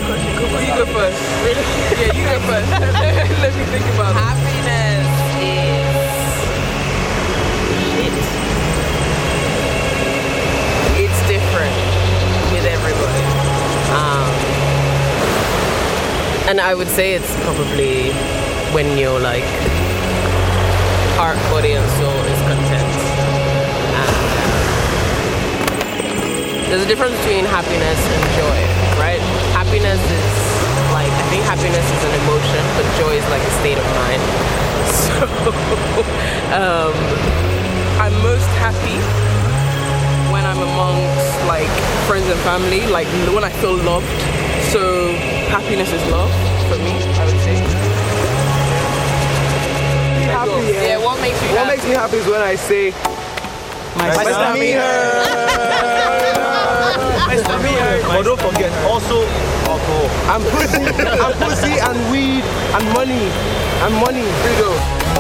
hard question. You go first. Really? Yeah, you go first. Let me think about it. Happiness is it's different with everybody. And I would say it's probably when your like heart, body, and soul is content. There's a difference between happiness and joy, right? Happiness is like, I think happiness is an emotion, but joy is like a state of mind. So, I'm most happy when I'm amongst like friends and family, like when I feel loved. So happiness is love for me, I would say. Happy, yeah, what makes you what happy? makes me happy is when I say my stomach hurts. But don't forget, also alcohol. I'm pussy and weed and money. Freedom.